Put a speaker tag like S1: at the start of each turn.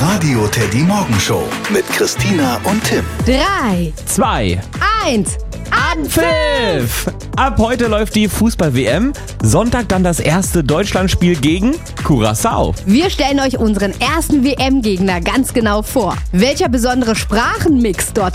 S1: Radio Teddy Morgenshow mit Christina und Tim.
S2: 3,
S3: 2,
S2: 1,
S3: Anpfiff! Ab heute läuft die Fußball-WM. Sonntag dann das erste Deutschlandspiel gegen Curaçao.
S2: Wir stellen euch unseren ersten WM-Gegner ganz genau vor. Welcher besondere Sprachenmix dort